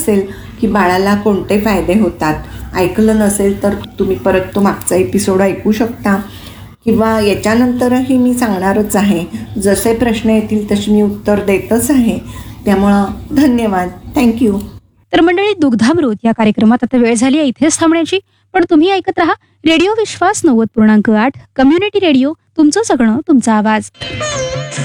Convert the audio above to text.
नसेल की बाळाला कोणते फायदे होतात, ऐकलं नसेल तर तुम्ही परत तो मागचा एपिसोड ऐकू शकता किंवा याच्यानंतरही मी सांगणारच आहे. जसे प्रश्न येतील तशी मी उत्तर देतच आहे. त्यामुळं धन्यवाद. थँक्यू. तर मंडळी, दुग्धामृत या कार्यक्रमात आता वेळ झाली आहे इथेच थांबण्याची. पण तुम्ही ऐकत राहा रेडिओ विश्वास 90.8 कम्युनिटी रेडिओ. तुमचं सगळं, तुमचा आवाज.